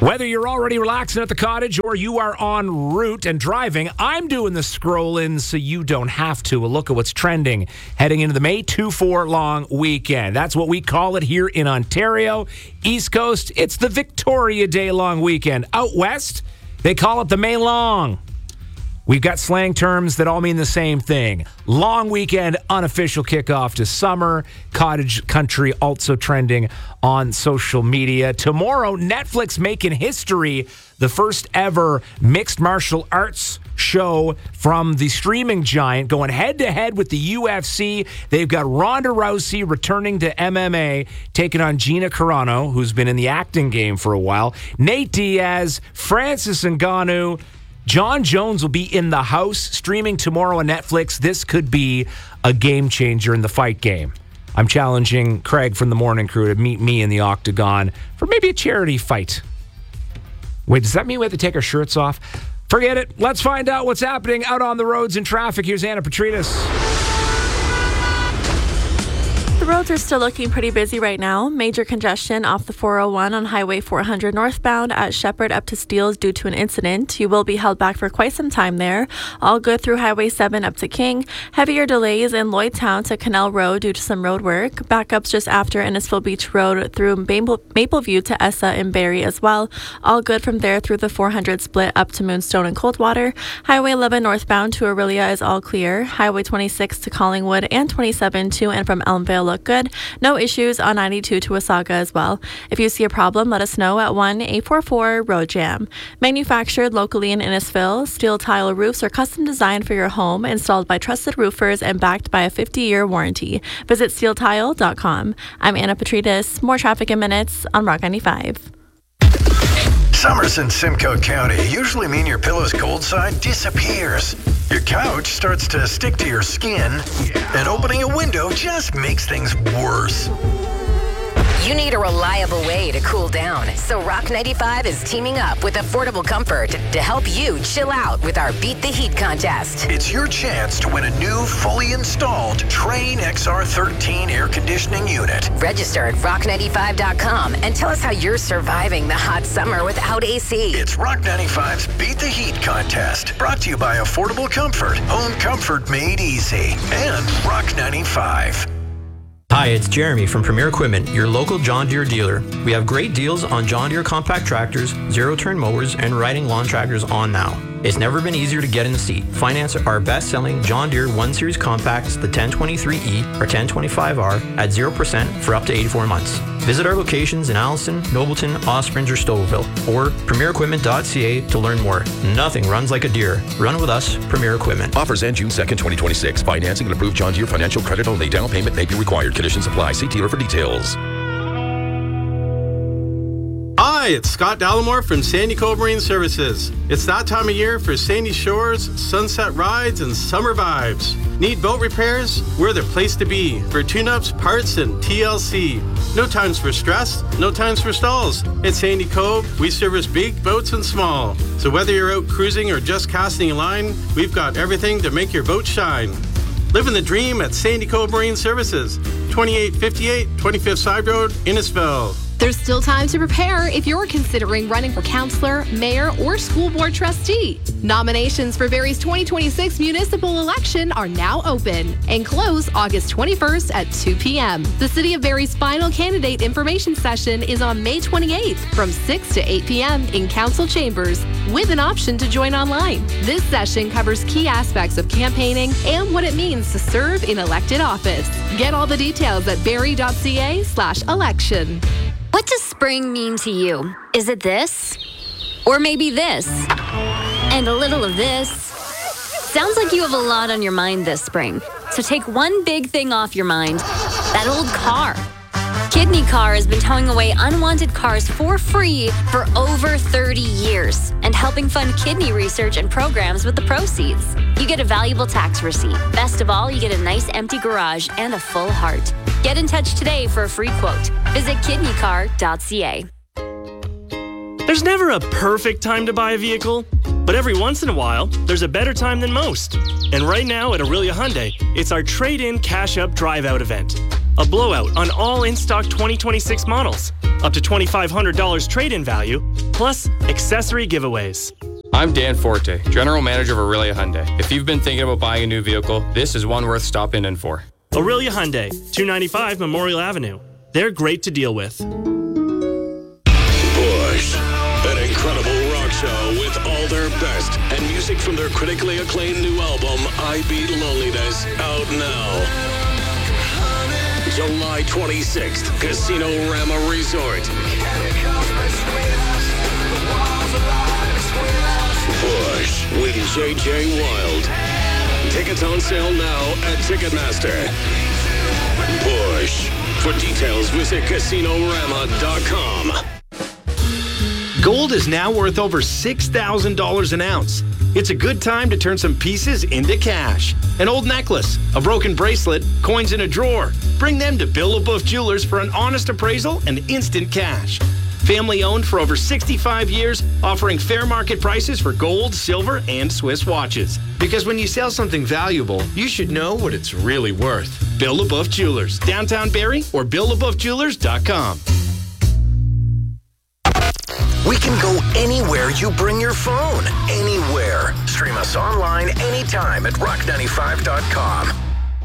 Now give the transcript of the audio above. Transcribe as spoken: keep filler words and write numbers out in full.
Whether you're already relaxing at the cottage or you are en route and driving, I'm doing the scroll-in so you don't have to. A look at what's trending heading into the May two four long weekend. That's what we call it here in Ontario. East Coast, it's the Victoria Day long weekend. Out west, they call it the May Long. We've got slang terms that all mean the same thing. Long weekend, unofficial kickoff to summer. Cottage country also trending on social media. Tomorrow, Netflix making history. The first ever mixed martial arts show from the streaming giant going head-to-head with the U F C. They've got Ronda Rousey returning to M M A, taking on Gina Carano, who's been in the acting game for a while. Nate Diaz, Francis Ngannou, John Jones will be in the house, streaming tomorrow on Netflix. This could be a game changer in the fight game. I'm challenging Craig from the morning crew to meet me in the Octagon for maybe a charity fight. Wait, does that mean we have to take our shirts off? Forget it. Let's find out what's happening out on the roads and traffic. Here's Anna Petridis. The roads are still looking pretty busy right now. Major congestion off the four oh one on Highway four hundred northbound at Shepherd up to Steeles due to an incident. You will be held back for quite some time there. All good through Highway seven up to King. Heavier delays in Lloydtown to Canal Road due to some road work. Backups just after Innisfil Beach Road through Maple, Mapleview to Essa and Barrie as well. All good from there through the four hundred split up to Moonstone and Coldwater. Highway eleven northbound to Aurelia is all clear. Highway twenty-six to Collingwood and twenty-seven to and from Elmvale look good. No issues on ninety-two to Wasaga as well. If you see a problem, let us know at one eight four four road jam. Manufactured locally in Innisfil, steel tile roofs are custom designed for your home, installed by trusted roofers and backed by a fifty-year warranty. Visit steel tile dot com. I'm Anna Petridis. More traffic in minutes on Rock ninety-five. Summers in Simcoe County usually mean your pillow's cold side disappears. Your couch starts to stick to your skin, and opening a window just makes things worse. You need a reliable way to cool down, so Rock ninety-five is teaming up with Affordable Comfort to help you chill out with our Beat the Heat contest. It's your chance to win a new, fully installed Trane X R thirteen air conditioning unit. Register at rock ninety-five dot com and tell us how you're surviving the hot summer without A C. It's Rock ninety-five's Beat the Heat contest, brought to you by Affordable Comfort, home comfort made easy, and Rock ninety-five. Hi, it's Jeremy from Premier Equipment, your local John Deere dealer. We have great deals on John Deere compact tractors, zero-turn mowers, and riding lawn tractors on now. It's never been easier to get in the seat. Finance our best-selling John Deere one series compacts, the ten twenty-three E or ten twenty-five R, at zero percent for up to eighty-four months. Visit our locations in Allison, Nobleton, Osprey, or Stouffville, or premier equipment dot c a to learn more. Nothing runs like a Deere. Run with us, Premier Equipment. Offers end June second, twenty twenty-six. Financing and approved John Deere financial credit only. Down payment may be required. Conditions apply. See dealer for details. Hi, it's Scott Dallimore from Sandy Cove Marine Services. It's that time of year for Sandy Shores, sunset rides, and summer vibes. Need boat repairs? We're the place to be for tune-ups, parts, and T L C. No times for stress, no times for stalls. At Sandy Cove, we service big boats and small. So whether you're out cruising or just casting a line, we've got everything to make your boat shine. Living the dream at Sandy Cove Marine Services, twenty-eight fifty-eight twenty-fifth Side Road, Innisfil. There's still time to prepare if you're considering running for councillor, mayor, or school board trustee. Nominations for Barrie's twenty twenty-six municipal election are now open and close August twenty-first at two p.m. The City of Barrie's final candidate information session is on May twenty-eighth from six to eight p.m. in council chambers with an option to join online. This session covers key aspects of campaigning and what it means to serve in elected office. Get all the details at barrie dot c a slash election. What does spring mean to you? Is it this? Or maybe this? And a little of this? Sounds like you have a lot on your mind this spring. So take one big thing off your mind. That old car. Kidney Car has been towing away unwanted cars for free for over thirty years and helping fund kidney research and programs with the proceeds. You get a valuable tax receipt. Best of all, you get a nice empty garage and a full heart. Get in touch today for a free quote. Visit kidney car dot c a. There's never a perfect time to buy a vehicle, but every once in a while, there's a better time than most. And right now at Aurelia Hyundai, it's our trade-in cash-up drive-out event. a blowout on all in-stock twenty twenty-six models, up to twenty-five hundred dollars trade-in value, plus accessory giveaways. I'm Dan Forte, General Manager of Aurelia Hyundai. If you've been thinking about buying a new vehicle, this is one worth stopping in for. Aurelia Hyundai, two ninety-five Memorial Avenue. They're great to deal with. Bush, an incredible rock show with all their best and music from their critically acclaimed new album, I Beat Loneliness, out now. July twenty-sixth, Casino Rama Resort. Bush with J J Wild. Tickets on sale now at Ticketmaster. Bush. For details, visit casino rama dot com. Gold is now worth over six thousand dollars an ounce. It's a good time to turn some pieces into cash. An old necklace, a broken bracelet, coins in a drawer. Bring them to Bill LaBeouf Jewelers for an honest appraisal and instant cash. Family owned for over sixty-five years, offering fair market prices for gold, silver, and Swiss watches. Because when you sell something valuable, you should know what it's really worth. Bill LaBeouf Jewelers, downtown Barrie, or bill labeouf jewelers dot com. We can go anywhere you bring your phone. Anywhere. Stream us online anytime at rock ninety-five dot com.